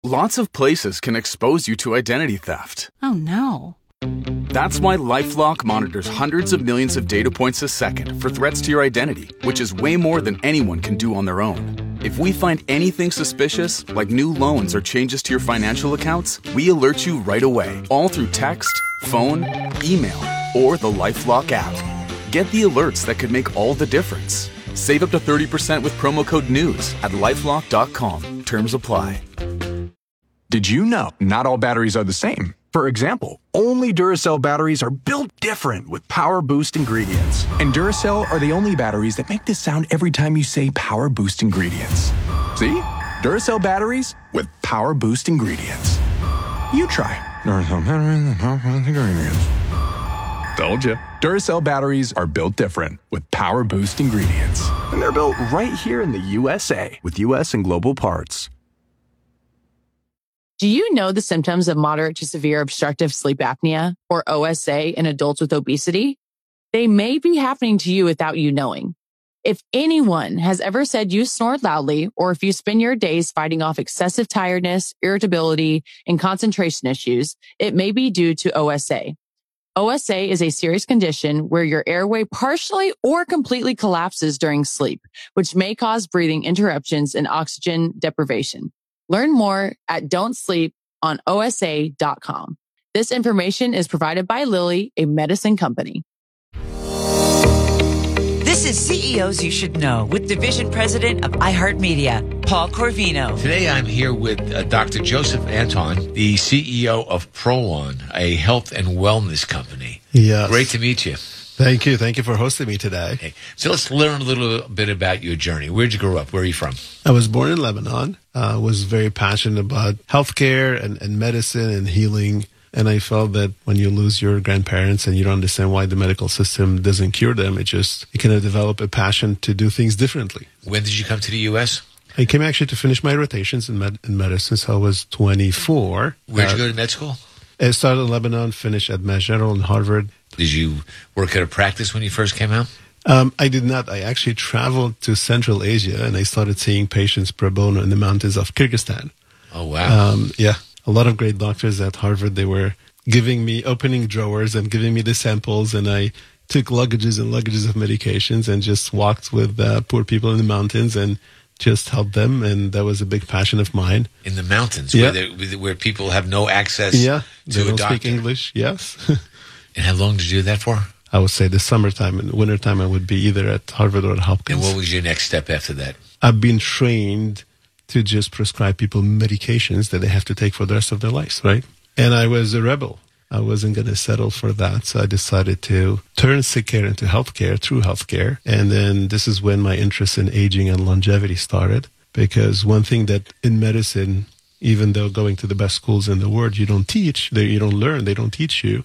Lots of places can expose you to identity theft. Oh, no. That's why LifeLock monitors hundreds of millions of data points a second for threats to your identity, which is way more than anyone can do on their own. If we find anything suspicious, like new loans or changes to your financial accounts, we alert you right away, all through text, phone, email, or the LifeLock app. Get the alerts that could make all the difference. Save up to 30% with promo code NEWS at LifeLock.com. Terms apply. Did you know not all batteries are the same? For example, only Duracell batteries are built different with Power Boost ingredients. And Duracell are the only batteries that make this sound every time you say Power Boost ingredients. See? Duracell batteries with Power Boost ingredients. You try. Duracell batteries with Power Boost ingredients. Told you. Duracell batteries are built different with Power Boost ingredients. And they're built right here in the USA with US and global parts. Do you know the symptoms of moderate to severe obstructive sleep apnea, or OSA, in adults with obesity? They may be happening to you without you knowing. If anyone has ever said you snore loudly, or if you spend your days fighting off excessive tiredness, irritability, and concentration issues, it may be due to OSA. OSA is a serious condition where your airway partially or completely collapses during sleep, which may cause breathing interruptions and oxygen deprivation. Learn more at don'tsleeponosa.com. This information is provided by Lilly, a medicine company. This is CEOs You Should Know with Division President of iHeartMedia, Paul Corvino. Today I'm here with Dr. Joseph Anton, the CEO of Prolon, a health and wellness company. Yes. Great to meet you. Thank you. Thank you for hosting me today. Okay. So let's learn a little bit about your journey. Where'd you grow up? Where are you from? I was born in Lebanon. Was very passionate about healthcare and medicine and healing. And I felt that when you lose your grandparents and you don't understand why the medical system doesn't cure them, you kind of develop a passion to do things differently. When did you come to the U.S.? I came actually to finish my rotations in medicine, so I was 24. Where'd you go to med school? I started in Lebanon, finished at Mass General in Harvard. Did you work at a practice when you first came out? I did not. I actually traveled to Central Asia, and I started seeing patients pro bono in the mountains of Kyrgyzstan. Oh, wow. A lot of great doctors at Harvard. They were opening drawers and giving me the samples, and I took luggages and luggages of medications and just walked with poor people in the mountains and just helped them, and that was a big passion of mine. In the mountains, where people have no access to a doctor. They don't speak English, yes. And how long did you do that for? I would say the summertime and wintertime I would be either at Harvard or at Hopkins. And what was your next step after that? I've been trained to just prescribe people medications that they have to take for the rest of their lives, right? And I was a rebel. I wasn't going to settle for that, so I decided to turn sick care into healthcare, true healthcare. And then this is when my interest in aging and longevity started, because one thing that in medicine, even though going to the best schools in the world, you don't teach, you don't learn, they don't teach you,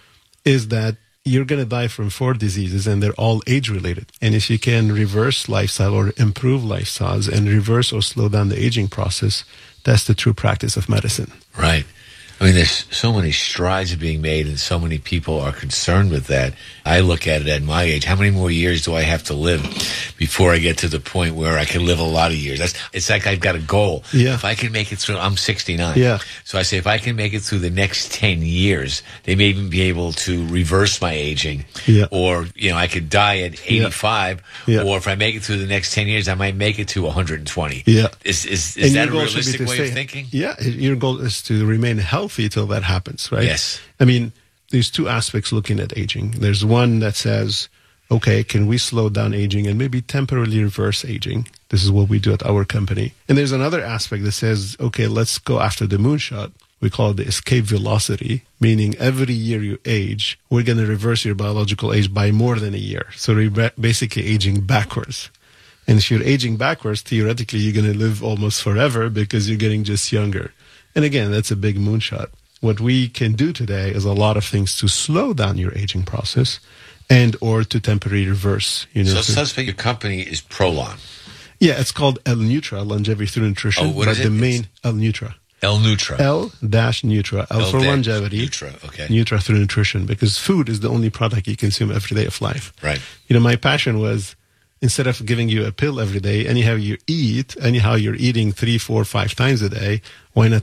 is that you're going to die from 4 diseases, and they're all age-related. And if you can reverse lifestyle or improve lifestyles and reverse or slow down the aging process, that's the true practice of medicine. Right. I mean, there's so many strides being made, and so many people are concerned with that. I look at it at my age. How many more years do I have to live before I get to the point where I can live a lot of years? It's like I've got a goal. Yeah. If I can make it through, I'm 69. Yeah. So I say, if I can make it through the next 10 years, they may even be able to reverse my aging. Yeah. Or, I could die at 85. Yeah. Or if I make it through the next 10 years, I might make it to 120. Yeah. Is that a realistic way of thinking? Yeah. Your goal is to remain healthy till that happens, right? Yes. I mean, there's 2 aspects looking at aging. There's one that says, okay, can we slow down aging and maybe temporarily reverse aging? This is what we do at our company. And there's another aspect that says, okay, let's go after the moonshot. We call it the escape velocity, meaning every year you age, we're going to reverse your biological age by more than a year. So we're basically aging backwards. And if you're aging backwards, theoretically, you're going to live almost forever because you're getting just younger. And again, that's a big moonshot. What we can do today is a lot of things to slow down your aging process and or to temporarily reverse. So suspect your company is Prolon. Yeah, it's called L-Nutra, Longevity Through Nutrition. Oh, what is it? The main L-Nutra. L-Nutra. L-Nutra. L for longevity. Nutra, okay. Nutra through nutrition, because food is the only product you consume every day of life. Right. My passion was, instead of giving you a pill every day, anyhow you're eating 3, 4, 5 times a day, why not